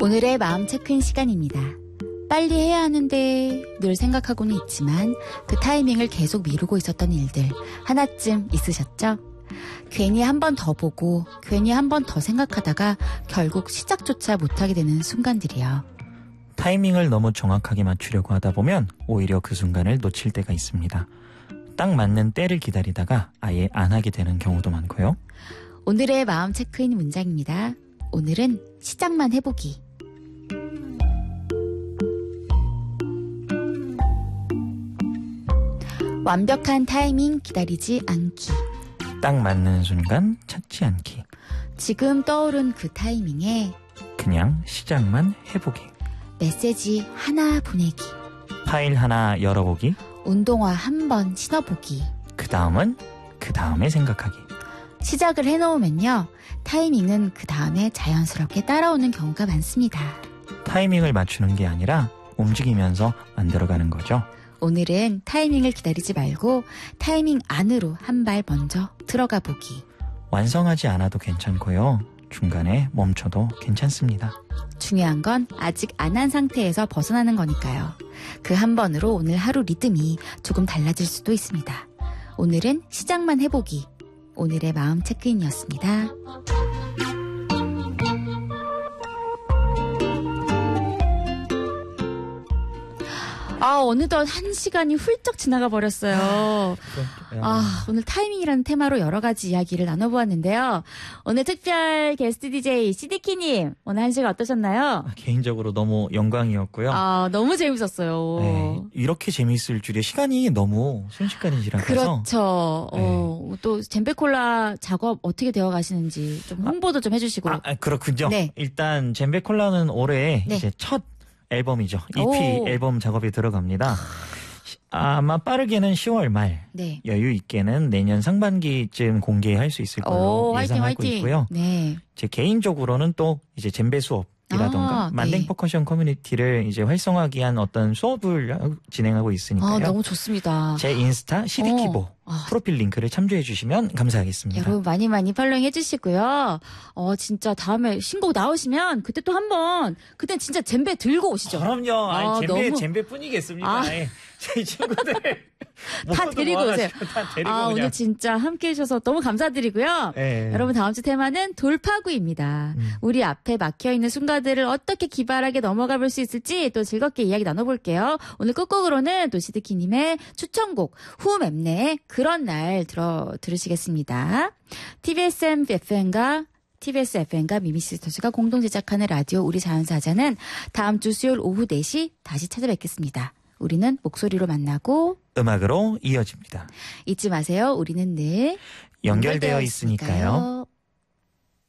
오늘의 마음 체크인 시간입니다. 빨리 해야 하는데 늘 생각하고는 있지만 그 타이밍을 계속 미루고 있었던 일들 하나쯤 있으셨죠? 괜히 한 번 더 보고 괜히 한 번 더 생각하다가 결국 시작조차 못하게 되는 순간들이요. 타이밍을 너무 정확하게 맞추려고 하다 보면 오히려 그 순간을 놓칠 때가 있습니다. 딱 맞는 때를 기다리다가 아예 안 하게 되는 경우도 많고요. 오늘의 마음 체크인 문장입니다. 오늘은 시작만 해보기. 완벽한 타이밍 기다리지 않기. 딱 맞는 순간 찾지 않기. 지금 떠오른 그 타이밍에 그냥 시작만 해보기. 메시지 하나 보내기. 파일 하나 열어보기. 운동화 한 번 신어보기. 그 다음은 그 다음에 생각하기. 시작을 해놓으면요. 타이밍은 그 다음에 자연스럽게 따라오는 경우가 많습니다. 타이밍을 맞추는 게 아니라 움직이면서 만들어가는 거죠. 오늘은 타이밍을 기다리지 말고 타이밍 안으로 한 발 먼저 들어가 보기. 완성하지 않아도 괜찮고요. 중간에 멈춰도 괜찮습니다. 중요한 건 아직 안 한 상태에서 벗어나는 거니까요. 그 한 번으로 오늘 하루 리듬이 조금 달라질 수도 있습니다. 오늘은 시작만 해보기. 오늘의 마음 체크인이었습니다. 어느덧 1시간이 훌쩍 지나가 버렸어요. 오늘 타이밍이라는 테마로 여러 가지 이야기를 나눠보았는데요. 오늘 특별 게스트 DJ 시디키님, 오늘 1시간 어떠셨나요? 개인적으로 너무 영광이었고요. 너무 재밌었어요. 네, 이렇게 재밌을 줄이야. 시간이 너무 순식간에 지나가서. 그렇죠. 또 잼베콜라 작업 어떻게 되어 가시는지 좀 홍보도 좀 해주시고. 그렇군요. 네. 일단 잼베콜라는 올해 네. 이제 첫 앨범이죠. EP 앨범 작업이 들어갑니다. 아마 빠르게는 10월 말, 네. 여유 있게는 내년 상반기쯤 공개할 수 있을 걸로 예상하고 있고요. 네. 제 개인적으로는 또 이제 잼베 수업이라던가 만댕 네. 퍼커션 커뮤니티를 이제 활성화하기 위한 어떤 수업을 진행하고 있으니까요. 너무 좋습니다. 제 인스타 시디키보 프로필 링크를 참조해 주시면 감사하겠습니다. 여러분 많이 팔로잉 해주시고요. 진짜 다음에 신곡 나오시면 그때 또 한번 그땐 진짜 잼베 들고 오시죠. 그럼요. 잼베 뿐이겠습니까? 제 친구들 다 데리고 오세요. 다 데리고 오늘 진짜 함께 해주셔서 너무 감사드리고요. 네. 여러분 다음 주 테마는 돌파구입니다. 우리 앞에 막혀있는 순간들을 어떻게 기발하게 넘어가 볼 수 있을지 또 즐겁게 이야기 나눠볼게요. 오늘 끝곡으로는 또 시드키님의 추천곡 후맵네의 그런 날 들으시겠습니다. TBS FM과 미미시스터즈가 공동 제작하는 라디오 우리 자연사자는 다음 주 수요일 오후 4시 다시 찾아뵙겠습니다. 우리는 목소리로 만나고 음악으로 이어집니다. 잊지 마세요. 우리는 늘 연결되어 있으니까요.